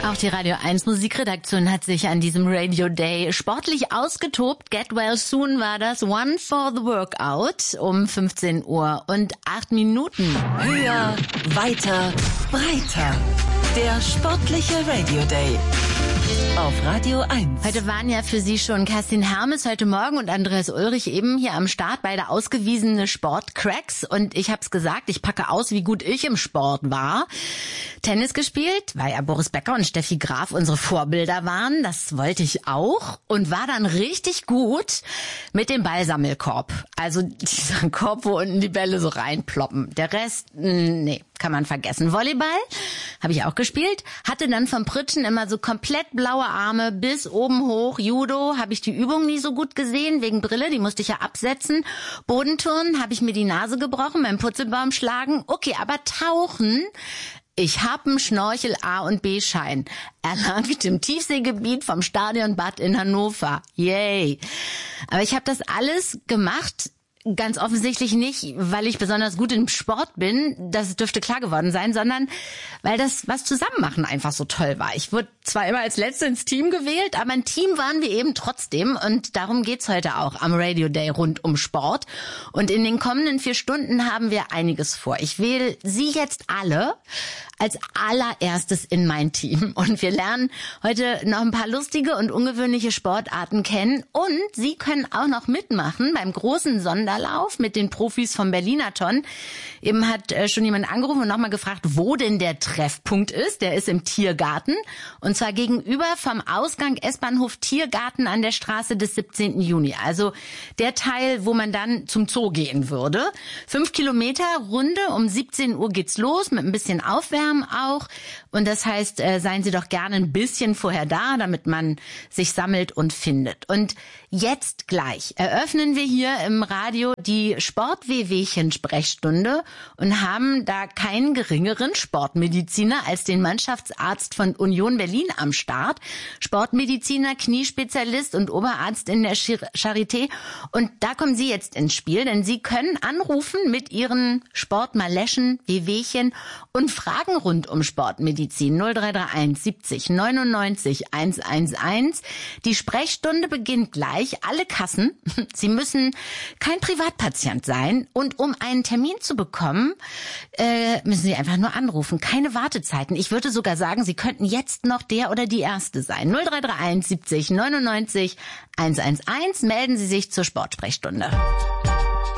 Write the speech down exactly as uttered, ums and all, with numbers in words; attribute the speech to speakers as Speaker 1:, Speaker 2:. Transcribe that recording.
Speaker 1: Auch die Radio eins Musikredaktion hat sich an diesem Radio Day sportlich ausgetobt. Get Well Soon war das. One for the Workout um fünfzehn Uhr und acht Minuten.
Speaker 2: Höher, weiter, breiter. Der sportliche Radio Day auf Radio eins.
Speaker 1: Heute waren ja für Sie schon Kerstin Hermes heute Morgen und Andreas Ulrich eben hier am Start, beide ausgewiesene Sportcracks. Und ich hab's gesagt, ich packe aus, wie gut ich im Sport war. Tennis gespielt, weil ja Boris Becker und Steffi Graf unsere Vorbilder waren. Das wollte ich auch und war dann richtig gut mit dem Ballsammelkorb. Also dieser Korb, wo unten die Bälle so reinploppen. Der Rest, nee, kann man vergessen. Volleyball habe ich auch gespielt. Hatte dann vom Pritschen immer so komplett blaue Arme bis oben hoch. Judo habe ich die Übung nie so gut gesehen, wegen Brille, die musste ich ja absetzen. Bodenturnen habe ich mir die Nase gebrochen, beim Purzelbaum schlagen. Okay, aber Tauchen... Ich habe einen Schnorchel A- und B-Schein. Erlangt im Tiefseegebiet vom Stadionbad in Hannover. Yay. Aber ich habe das alles gemacht, ganz offensichtlich nicht, weil ich besonders gut im Sport bin, das dürfte klar geworden sein, sondern weil das was Zusammenmachen einfach so toll war. Ich wurde zwar immer als Letzte ins Team gewählt, aber ein Team waren wir eben trotzdem und darum geht's heute auch am Radio Day rund um Sport. Und in den kommenden vier Stunden haben wir einiges vor. Ich wähle Sie jetzt alle als allererstes in mein Team. Und wir lernen heute noch ein paar lustige und ungewöhnliche Sportarten kennen. Und Sie können auch noch mitmachen beim großen Sonderlauf mit den Profis vom Berliner-Ton. Eben hat äh, schon jemand angerufen und nochmal gefragt, wo denn der Treffpunkt ist. Der ist im Tiergarten. Und zwar gegenüber vom Ausgang S-Bahnhof Tiergarten an der Straße des siebzehnten Juni. Also der Teil, wo man dann zum Zoo gehen würde. Fünf Kilometer Runde, um siebzehn Uhr geht's los mit ein bisschen Aufwärmen auch. Und das heißt, äh, seien Sie doch gerne ein bisschen vorher da, damit man sich sammelt und findet. Und jetzt gleich eröffnen wir hier im Radio die Sport-Wehwehchen-Sprechstunde und haben da keinen geringeren Sportmediziner als den Mannschaftsarzt von Union Berlin am Start. Sportmediziner, Kniespezialist und Oberarzt in der Charité. Und da kommen Sie jetzt ins Spiel, denn Sie können anrufen mit Ihren Sportmaleschen, Wehwehchen und Fragen rund um Sportmedizin. null drei drei eins siebzig neunundneunzig hundertelf. Die Sprechstunde beginnt gleich. Alle Kassen. Sie müssen kein Privatpatient sein. Und um einen Termin zu bekommen, äh, müssen Sie einfach nur anrufen. Keine Wartezeiten. Ich würde sogar sagen, Sie könnten jetzt noch der oder die Erste sein. null drei drei eins siebzig neunundneunzig hundertelf. Melden Sie sich zur Sportsprechstunde.